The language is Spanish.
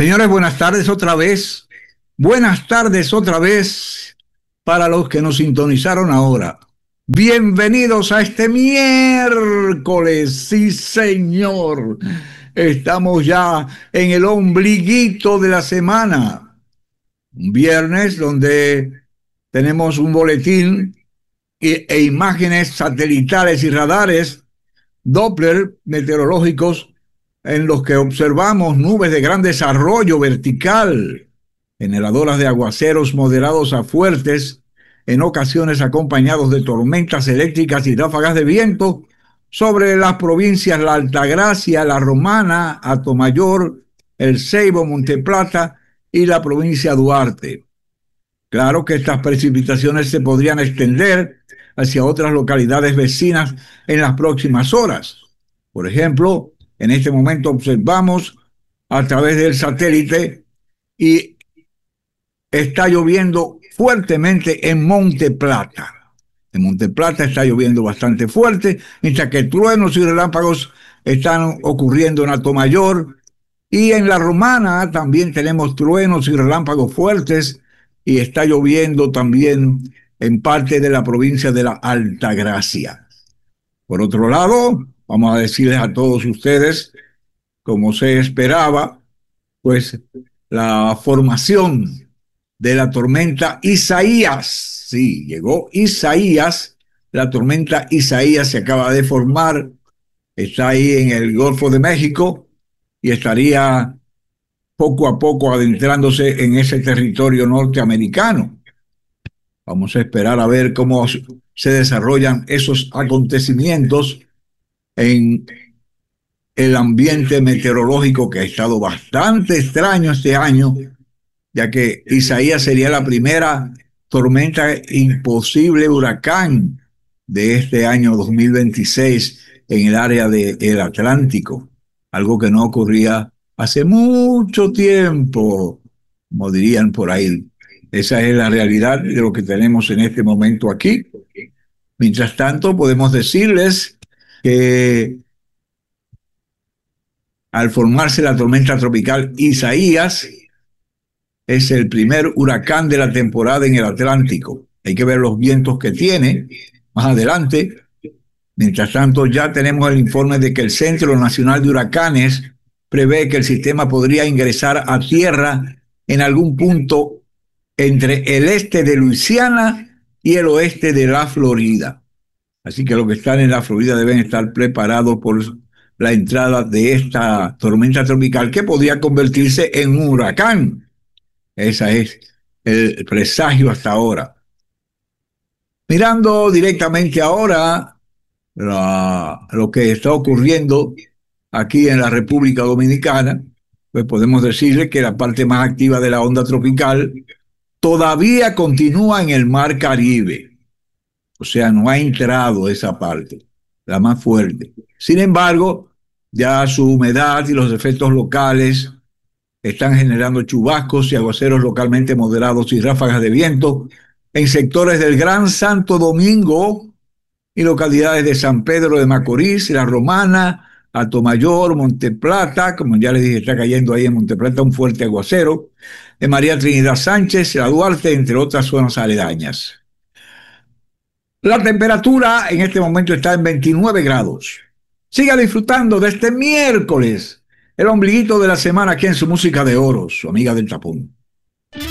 Señores, buenas tardes otra vez. Buenas tardes otra vez para los que nos sintonizaron ahora. Bienvenidos a este miércoles. Sí, señor. Estamos ya en el ombliguito de la semana. Un viernes donde tenemos un boletín e imágenes satelitales y radares Doppler meteorológicos en los que observamos nubes de gran desarrollo vertical, generadoras de aguaceros moderados a fuertes, en ocasiones acompañados de tormentas eléctricas y ráfagas de viento sobre las provincias La Altagracia, La Romana, Atomayor, El Ceibo, Monteplata y la provincia Duarte. Claro que estas precipitaciones se podrían extender hacia otras localidades vecinas en las próximas horas. Por ejemplo, en este momento observamos a través del satélite y está lloviendo fuertemente en Monte Plata. En Monte Plata está lloviendo bastante fuerte, mientras que truenos y relámpagos están ocurriendo en Atomayor, y en La Romana también tenemos truenos y relámpagos fuertes y está lloviendo también en parte de la provincia de la Altagracia. Por otro lado, vamos a decirles a todos ustedes, como se esperaba, pues la formación de la tormenta Isaías. Sí, llegó Isaías, la tormenta Isaías se acaba de formar, está ahí en el Golfo de México y estaría poco a poco adentrándose en ese territorio norteamericano. Vamos a esperar a ver cómo se desarrollan esos acontecimientos en el ambiente meteorológico, que ha estado bastante extraño este año, ya que Isaías sería la primera tormenta imposible huracán de este año 2026 en el área del Atlántico, algo que no ocurría hace mucho tiempo, como dirían por ahí. Esa es la realidad de lo que tenemos en este momento aquí. Mientras tanto, podemos decirles que al formarse la tormenta tropical Isaías, es el primer huracán de la temporada en el Atlántico. Hay que ver los vientos que tiene más adelante. Mientras tanto, ya tenemos el informe de que el Centro Nacional de Huracanes prevé que el sistema podría ingresar a tierra en algún punto entre el este de Luisiana y el oeste de la Florida. Así que los que están en la Florida deben estar preparados por la entrada de esta tormenta tropical que podría convertirse en un huracán. Ese es el presagio hasta ahora. Mirando directamente ahora lo que está ocurriendo aquí en la República Dominicana, pues podemos decirle que la parte más activa de la onda tropical todavía continúa en el Mar Caribe. O sea, no ha entrado esa parte, la más fuerte. Sin embargo, ya su humedad y los efectos locales están generando chubascos y aguaceros localmente moderados y ráfagas de viento en sectores del Gran Santo Domingo y localidades de San Pedro de Macorís, La Romana, Atomayor, Monteplata. Como ya les dije, está cayendo ahí en Monteplata un fuerte aguacero, en María Trinidad Sánchez, La Duarte, entre otras zonas aledañas. La temperatura en este momento está en 29 grados. Siga disfrutando de este miércoles, el ombliguito de la semana aquí en su música de oro, su amiga del tapón.